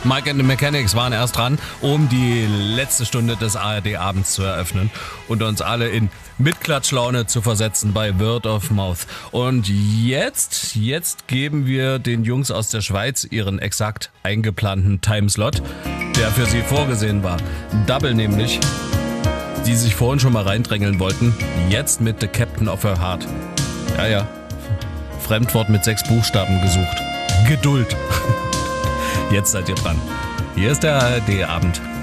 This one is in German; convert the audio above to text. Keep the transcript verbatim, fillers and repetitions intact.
Mike and the Mechanics waren erst dran, um die letzte Stunde des A R D-Abends zu eröffnen und uns alle in Mitklatschlaune zu versetzen bei Word of Mouth. Und jetzt, jetzt geben wir den Jungs aus der Schweiz ihren exakt eingeplanten Timeslot, der für sie vorgesehen war. Double nämlich, die sich vorhin schon mal reindrängeln wollten, jetzt mit The Captain of Her Heart. Ja, ja, Fremdwort mit sechs Buchstaben gesucht. Geduld. Jetzt seid ihr dran. Hier ist der A R D-Abend.